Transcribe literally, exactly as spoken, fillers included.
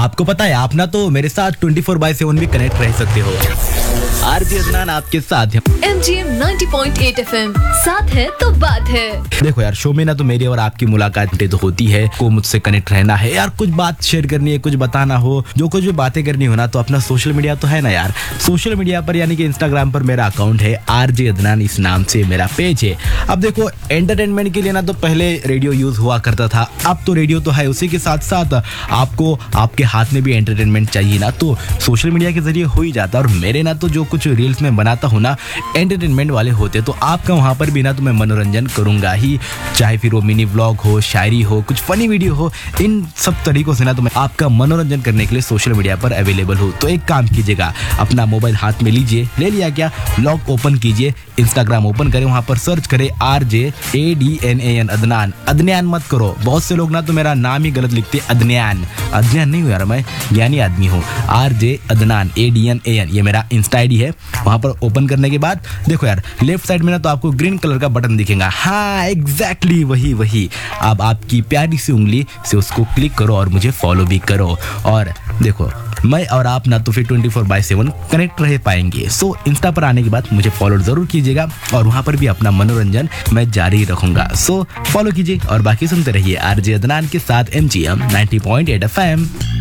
आपको पता है आप ना तो मेरे साथ ट्वेंटी फोर बाय सेवन भी कनेक्ट रह सकते हो। आरजे अदनान आपके साथ है। M G M ninety point eight F M, साथ है तो बात है। देखो यार, शो में ना तो मेरी और आपकी मुलाकात तो होती है, को मुझसे कनेक्ट रहना है यार, कुछ बात शेयर करनी है, कुछ बताना हो, जो कुछ भी बातें करनी हो ना, तो अपना सोशल मीडिया तो है ना यार। सोशल मीडिया पर यानी कि इंस्टाग्राम पर मेरा अकाउंट है आरजे अदनान, इस नाम से मेरा पेज है। अब देखो, एंटरटेनमेंट के लिए ना तो पहले रेडियो यूज हुआ करता था, अब तो रेडियो तो है, उसी के साथ साथ आपको आपके हाथ में भी एंटरटेनमेंट चाहिए ना, तो सोशल मीडिया के जरिए हो ही जाता है। और मेरे ना तो जो कुछ रील्स में बनाता हूँ ना, एंटरटेनमेंट वाले होते, तो आपका वहाँ पर भी ना तो मैं मनोरंजन करूँगा ही, चाहे फिर वो मिनी व्लॉग हो, शायरी हो, कुछ फनी वीडियो हो, इन सब तरीकों से ना तो मैं आपका मनोरंजन करने के लिए सोशल मीडिया पर अवेलेबल हूँ। तो एक काम कीजिएगा, अपना मोबाइल हाथ में लीजिए, ले लिया क्या, व्लॉग ओपन कीजिए, इंस्टाग्राम ओपन करें, वहाँ पर सर्च करें R J A D N A N Adnan. अदन्यान मत करो, बहुत से लोग ना तो मेरा नाम ही गलत लिखते, अदन्यान। अदन्यान नहीं हूँ यार, मैं ज्ञानी आदमी हूँ। R J Adnan, A D N A N, ये मेरा इंस्टा आई डी है। वहाँ पर ओपन करने के बाद देखो यार, लेफ्ट साइड में ना तो आपको ग्रीन कलर का बटन दिखेगा, हाँ एग्जैक्टली वही वही। अब आपकी प्यारी सी उंगली से उसको क्लिक करो और मुझे फॉलो भी करो। और देखो, मैं और आप ना तो फिर twenty four by seven connect रह पाएंगे। सो इंस्टा पर आने के बाद मुझे फॉलो जरूर कीजिएगा, और वहाँ पर भी अपना मनोरंजन मैं जारी रखूंगा। सो फॉलो कीजिए और बाकी सुनते रहिए आरजे अदनान के साथ M G M ninety point eight F M.